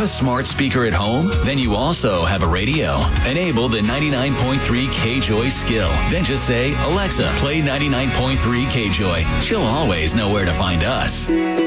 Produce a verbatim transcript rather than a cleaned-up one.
a smart speaker at home? Then you also have a radio. Enable the ninety-nine point three K-Joy skill. Then just say, Alexa, play ninety-nine point three K-Joy. She'll always know where to find us.